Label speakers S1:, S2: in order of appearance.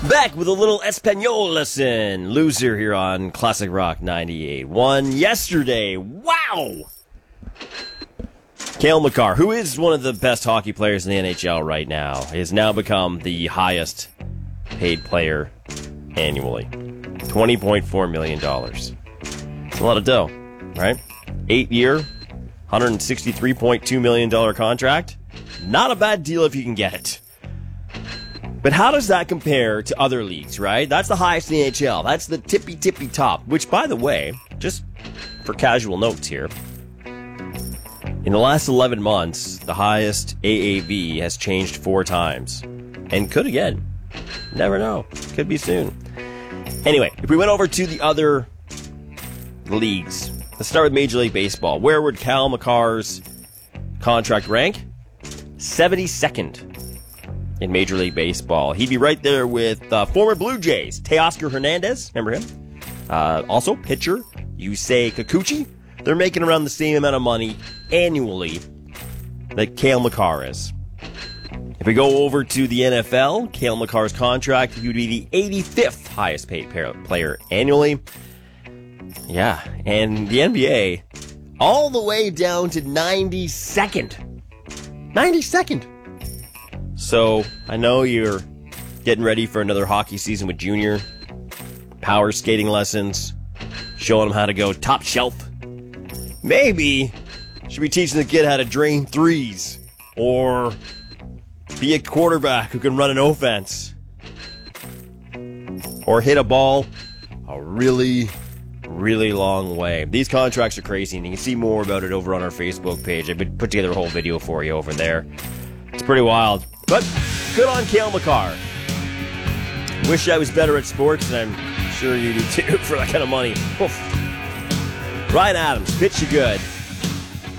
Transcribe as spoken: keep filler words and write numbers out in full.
S1: Back with a little Espanol lesson. Loser here on Classic Rock ninety-eight point one. Yesterday, wow! Cale Makar, who is one of the best hockey players in the N H L right now, has now become the highest paid player annually. twenty point four million dollars. It's a lot of dough, right? Eight-year, one hundred sixty-three point two million dollars contract. Not a bad deal if you can get it. But how does that compare to other leagues, right? That's the highest in the N H L. That's the tippy-tippy top, which, by the way, just for casual notes here, in the last eleven months, the highest A A V has changed four times. And could again. Never know. Could be soon. Anyway, if we went over to the other leagues, let's start with Major League Baseball. Where would Cale Makar's contract rank? seventy-second. In Major League Baseball. He'd be right there with uh, former Blue Jays, Teoscar Hernandez. Remember him? Uh, also, pitcher, Yusei Kikuchi. They're making around the same amount of money annually that Cale Makar is. If we go over to the N F L, Cale Makar's contract, he would be the eighty-fifth highest paid player annually. Yeah, and the N B A, all the way down to ninety-second. ninety-second. So, I know you're getting ready for another hockey season with Junior. Power skating lessons. Showing him how to go top shelf. Maybe should be teaching the kid how to drain threes. Or be a quarterback who can run an offense. Or hit a ball a really, really long way. These contracts are crazy, and you can see more about it over on our Facebook page. I've put together a whole video for you over there. It's pretty wild. But good on Cale Makar. Wish I was better at sports, and I'm sure you do too, for that kind of money. Oof. Ryan Adams, pitch you good.